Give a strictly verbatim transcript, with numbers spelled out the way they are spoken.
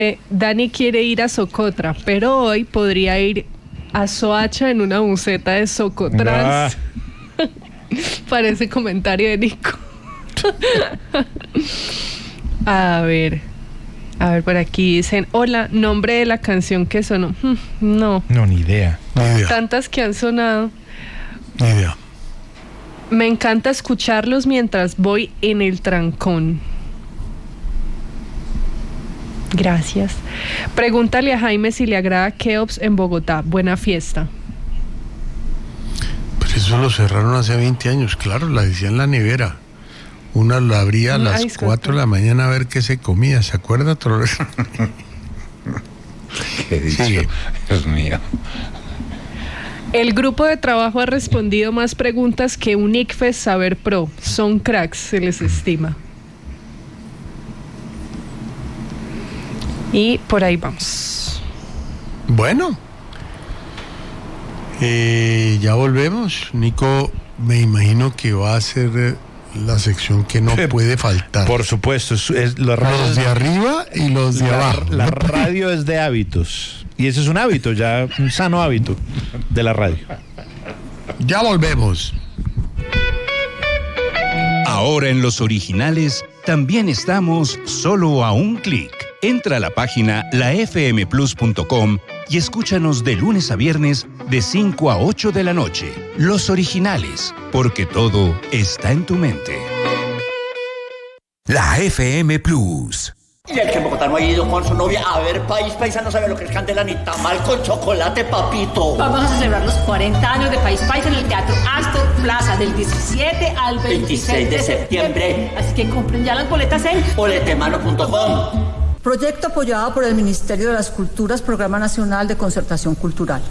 Eh, Dani quiere ir a Socotra, pero hoy podría ir a Soacha en una buseta de Socotrans. Ah. Parece comentario de Nico. A ver, a ver, por aquí dicen, hola, nombre de la canción que sonó. No. No, ni idea. Ni idea. Tantas que han sonado. Ni idea. Me encanta escucharlos mientras voy en el trancón. Gracias. Pregúntale a Jaime si le agrada Keops en Bogotá. Buena fiesta. Pero eso lo cerraron hace veinte años, claro, la decía en la nevera. Una la abría a las Ay, cuatro de la mañana a ver qué se comía, ¿se acuerda? Qué dicho, sí. Dios mío. El grupo de trabajo ha respondido más preguntas que un ICFES Saber Pro. Son cracks, se les estima. Y por ahí vamos. Bueno, eh, ya volvemos. Nico, me imagino que va a ser la sección que no puede faltar. Por supuesto, es, es los, los de arriba y los de la, abajo. La radio es de hábitos. Y ese es un hábito, ya un sano hábito de la radio. Ya volvemos. Ahora en Los Originales también estamos solo a un clic. Entra a la página la f m plus punto com y escúchanos de lunes a viernes de cinco a ocho de la noche. Los Originales, porque todo está en tu mente. La F M Plus. Y el que en Bogotá no ha ido con su novia a ver País Paisa no sabe lo que es candela ni tamal con chocolate, papito. Vamos a celebrar los cuarenta años de País Paisa en el Teatro Astor Plaza del diecisiete al veintiséis de septiembre. Así que compren ya las boletas en boletemano punto com. Proyecto apoyado por el Ministerio de las Culturas, Programa Nacional de Concertación Cultural.